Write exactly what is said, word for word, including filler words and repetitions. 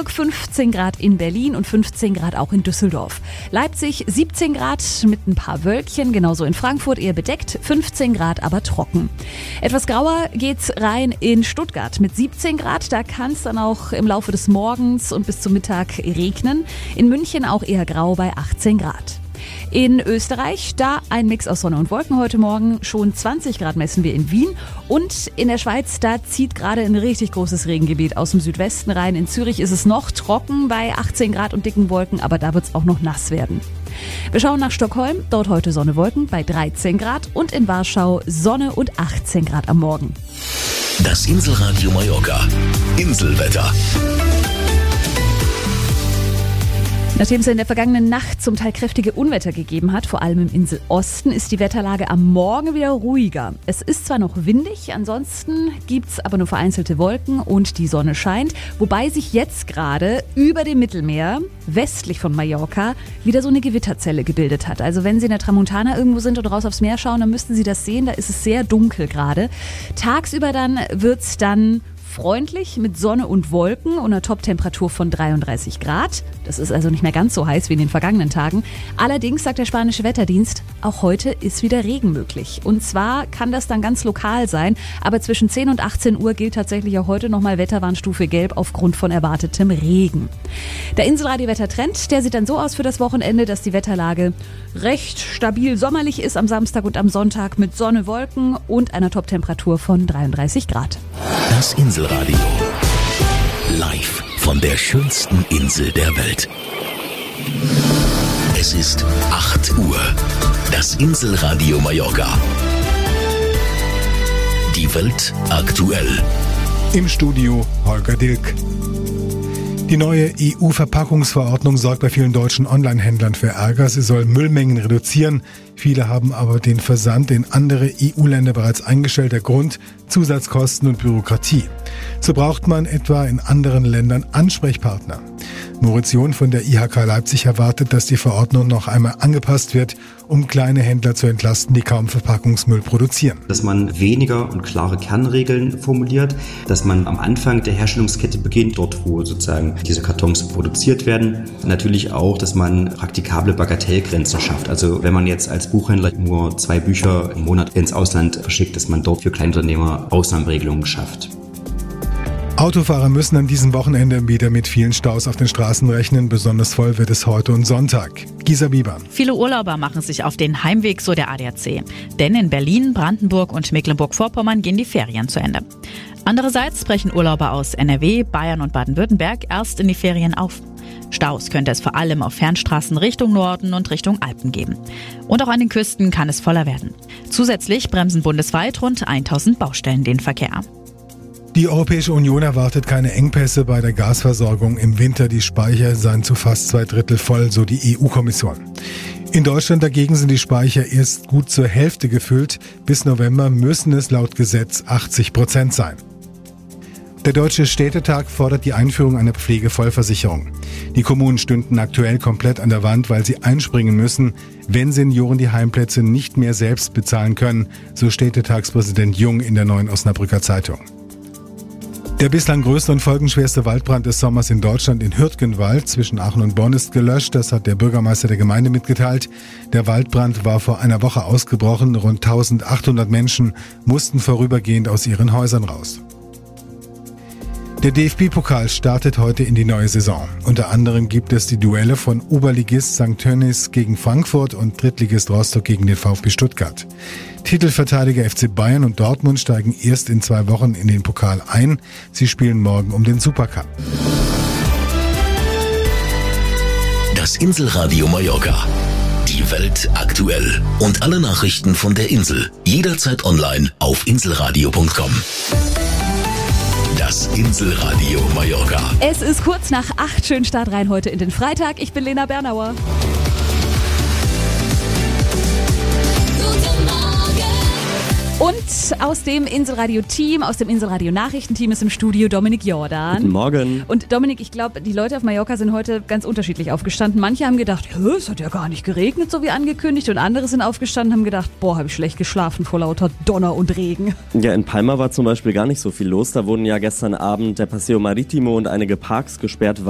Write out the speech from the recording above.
Hamburg, fünfzehn Grad in Berlin und fünfzehn Grad auch in Düsseldorf. Leipzig siebzehn Grad mit ein paar Wölkchen, genauso in Frankfurt eher bedeckt, fünfzehn Grad aber trocken. Etwas grauer geht's rein in Stuttgart mit siebzehn Grad, da kann es dann auch im Laufe des Morgens und bis zum Mittag regnen. In München auch eher grau bei achtzehn Grad. In Österreich, da ein Mix aus Sonne und Wolken heute Morgen. Schon zwanzig Grad messen wir in Wien. Und in der Schweiz, da zieht gerade ein richtig großes Regengebiet aus dem Südwesten rein. In Zürich ist es noch trocken bei achtzehn Grad und dicken Wolken, aber da wird es auch noch nass werden. Wir schauen nach Stockholm, dort heute Sonne, Wolken bei dreizehn Grad und in Warschau Sonne und achtzehn Grad am Morgen. Das Inselradio Mallorca. Inselwetter. Nachdem es in der vergangenen Nacht zum Teil kräftige Unwetter gegeben hat, vor allem im Inselosten, ist die Wetterlage am Morgen wieder ruhiger. Es ist zwar noch windig, ansonsten gibt's aber nur vereinzelte Wolken und die Sonne scheint, wobei sich jetzt gerade über dem Mittelmeer, westlich von Mallorca, wieder so eine Gewitterzelle gebildet hat. Also wenn Sie in der Tramontana irgendwo sind und raus aufs Meer schauen, dann müssten Sie das sehen, da ist es sehr dunkel gerade. Tagsüber dann wird's dann freundlich mit Sonne und Wolken und einer Top-Temperatur von dreiunddreißig Grad. Das ist also nicht mehr ganz so heiß wie in den vergangenen Tagen. Allerdings sagt der spanische Wetterdienst, auch heute ist wieder Regen möglich. Und zwar kann das dann ganz lokal sein, aber zwischen zehn und achtzehn Uhr gilt tatsächlich auch heute nochmal Wetterwarnstufe Gelb aufgrund von erwartetem Regen. Der Inselradio-Wettertrend, der sieht dann so aus für das Wochenende, dass die Wetterlage recht stabil sommerlich ist am Samstag und am Sonntag mit Sonne, Wolken und einer Top-Temperatur von dreiunddreißig Grad. Das Inselradio. Live von der schönsten Insel der Welt. Es ist acht Uhr. Das Inselradio Mallorca. Die Welt aktuell. Im Studio Holger Dilk. Die neue E U-Verpackungsverordnung sorgt bei vielen deutschen Online-Händlern für Ärger. Sie soll Müllmengen reduzieren. Viele haben aber den Versand in andere E U-Länder bereits eingestellt. Der Grund: Zusatzkosten und Bürokratie. So braucht man etwa in anderen Ländern Ansprechpartner. Moritz John von der I H K Leipzig erwartet, dass die Verordnung noch einmal angepasst wird, um kleine Händler zu entlasten, die kaum Verpackungsmüll produzieren. Dass man weniger und klare Kernregeln formuliert, dass man am Anfang der Herstellungskette beginnt, dort wo sozusagen diese Kartons produziert werden. Natürlich auch, dass man praktikable Bagatellgrenzen schafft. Also wenn man jetzt als Buchhändler nur zwei Bücher im Monat ins Ausland verschickt, dass man dort für Kleinunternehmer Ausnahmeregelungen schafft. Autofahrer müssen an diesem Wochenende wieder mit vielen Staus auf den Straßen rechnen. Besonders voll wird es heute und Sonntag. Gisa Bieber. Viele Urlauber machen sich auf den Heimweg, so der A D A C. Denn in Berlin, Brandenburg und Mecklenburg-Vorpommern gehen die Ferien zu Ende. Andererseits brechen Urlauber aus N R W, Bayern und Baden-Württemberg erst in die Ferien auf. Staus könnte es vor allem auf Fernstraßen Richtung Norden und Richtung Alpen geben. Und auch an den Küsten kann es voller werden. Zusätzlich bremsen bundesweit rund tausend Baustellen den Verkehr. Die Europäische Union erwartet keine Engpässe bei der Gasversorgung im Winter. Die Speicher seien zu fast zwei Drittel voll, so die E U-Kommission. In Deutschland dagegen sind die Speicher erst gut zur Hälfte gefüllt. Bis November müssen es laut Gesetz achtzig Prozent sein. Der Deutsche Städtetag fordert die Einführung einer Pflegevollversicherung. Die Kommunen stünden aktuell komplett an der Wand, weil sie einspringen müssen, wenn Senioren die Heimplätze nicht mehr selbst bezahlen können, so Städtetagspräsident Jung in der Neuen Osnabrücker Zeitung. Der bislang größte und folgenschwerste Waldbrand des Sommers in Deutschland in Hürtgenwald zwischen Aachen und Bonn ist gelöscht. Das hat der Bürgermeister der Gemeinde mitgeteilt. Der Waldbrand war vor einer Woche ausgebrochen. Rund eintausendachthundert Menschen mussten vorübergehend aus ihren Häusern raus. Der D F B-Pokal startet heute in die neue Saison. Unter anderem gibt es die Duelle von Oberligist Sankt Tönnies gegen Frankfurt und Drittligist Rostock gegen den VfB Stuttgart. Titelverteidiger F C Bayern und Dortmund steigen erst in zwei Wochen in den Pokal ein. Sie spielen morgen um den Supercup. Das Inselradio Mallorca. Die Welt aktuell. Und alle Nachrichten von der Insel. Jederzeit online auf inselradio punkt com. Das Inselradio Mallorca. Es ist kurz nach acht. Schönen Start rein heute in den Freitag. Ich bin Lena Bernauer. Und aus dem Inselradio-Team, aus dem Inselradio-Nachrichtenteam ist im Studio Dominik Jordan. Guten Morgen. Und Dominik, ich glaube, die Leute auf Mallorca sind heute ganz unterschiedlich aufgestanden. Manche haben gedacht, es hat ja gar nicht geregnet, so wie angekündigt. Und andere sind aufgestanden und haben gedacht, boah, habe ich schlecht geschlafen vor lauter Donner und Regen. Ja, in Palma war zum Beispiel gar nicht so viel los. Da wurden ja gestern Abend der Paseo Maritimo und einige Parks gesperrt,